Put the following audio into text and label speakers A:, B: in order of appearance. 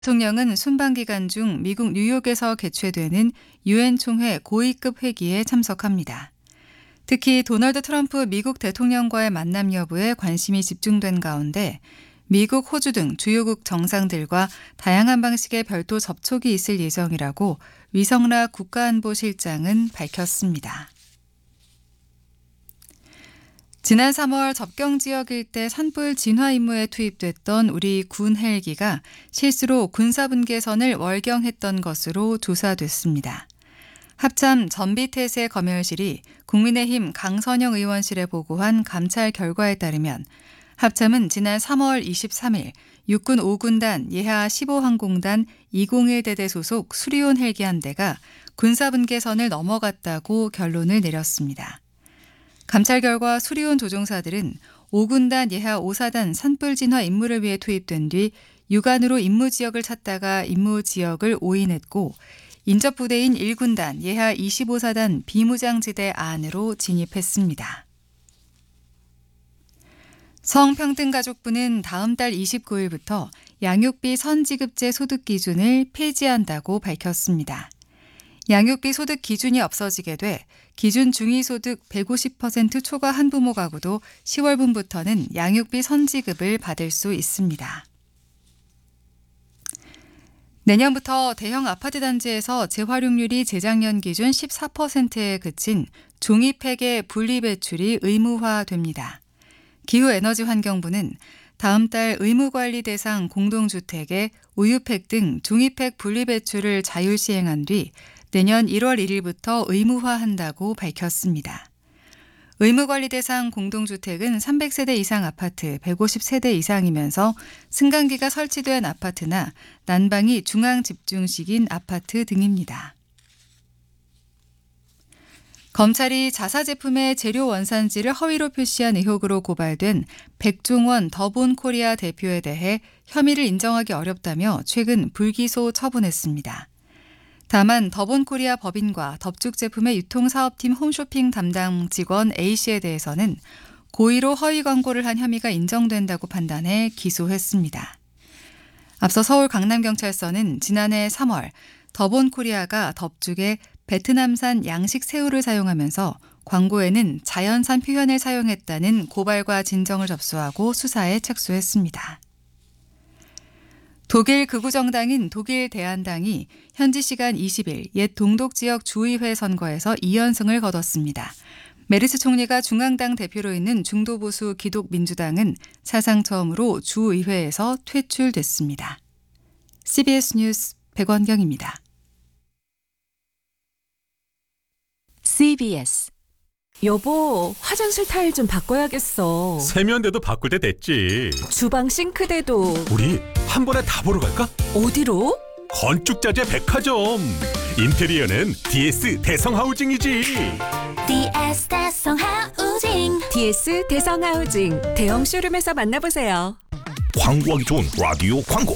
A: 대통령은 순방 기간 중 미국 뉴욕에서 개최되는 유엔 총회 고위급 회기에 참석합니다. 특히 도널드 트럼프 미국 대통령과의 만남 여부에 관심이 집중된 가운데 미국, 호주 등 주요국 정상들과 다양한 방식의 별도 접촉이 있을 예정이라고 위성락 국가안보실장은 밝혔습니다. 지난 3월 접경 지역 일대 산불 진화 임무에 투입됐던 우리 군 헬기가 실수로 군사분계선을 월경했던 것으로 조사됐습니다. 합참 전비태세 검열실이 국민의힘 강선영 의원실에 보고한 감찰 결과에 따르면 합참은 지난 3월 23일 육군 5군단 예하 15항공단 201대대 소속 수리온 헬기 한 대가 군사분계선을 넘어갔다고 결론을 내렸습니다. 감찰 결과 수리온 조종사들은 5군단 예하 5사단 산불 진화 임무를 위해 투입된 뒤 육안으로 임무 지역을 찾다가 임무 지역을 오인했고 인접부대인 1군단 예하 25사단 비무장지대 안으로 진입했습니다. 성평등가족부는 다음 달 29일부터 양육비 선지급제 소득 기준을 폐지한다고 밝혔습니다. 양육비 소득 기준이 없어지게 돼 기준 중위소득 150% 초과 한부모 가구도 10월분부터는 양육비 선지급을 받을 수 있습니다. 내년부터 대형 아파트 단지에서 재활용률이 재작년 기준 14%에 그친 종이팩의 분리배출이 의무화됩니다. 기후에너지환경부는 다음 달 의무관리 대상 공동주택에 우유팩 등 종이팩 분리배출을 자율 시행한 뒤 내년 1월 1일부터 의무화한다고 밝혔습니다. 의무관리 대상 공동주택은 300세대 이상 아파트 150세대 이상이면서 승강기가 설치된 아파트나 난방이 중앙집중식인 아파트 등입니다. 검찰이 자사 제품의 재료 원산지를 허위로 표시한 의혹으로 고발된 백종원 더본코리아 대표에 대해 혐의를 인정하기 어렵다며 최근 불기소 처분했습니다. 다만 더본코리아 법인과 덥죽 제품의 유통사업팀 홈쇼핑 담당 직원 A씨에 대해서는 고의로 허위 광고를 한 혐의가 인정된다고 판단해 기소했습니다. 앞서 서울 강남경찰서는 지난해 3월 더본코리아가 덥죽에 베트남산 양식 새우를 사용하면서 광고에는 자연산 표현을 사용했다는 고발과 진정을 접수하고 수사에 착수했습니다. 독일 극우정당인 독일 대안당이 현지 시간 20일 옛 동독 지역 주의회 선거에서 2연승을 거뒀습니다. 메르스 총리가 중앙당 대표로 있는 중도보수 기독민주당은 사상 처음으로 주의회에서 퇴출됐습니다. CBS 뉴스 백원경입니다.
B: CBS. 여보, 화장실 타일 좀 바꿔야겠어.
C: 세면대도 바꿀 때 됐지.
B: 주방 싱크대도.
C: 우리 한 번에 다 보러 갈까?
B: 어디로?
C: 건축자재 백화점. 인테리어는 DS 대성하우징이지.
D: DS 대성하우징.
B: DS 대성하우징. 대형 쇼룸에서 만나보세요.
E: 광고하기 좋은 라디오 광고.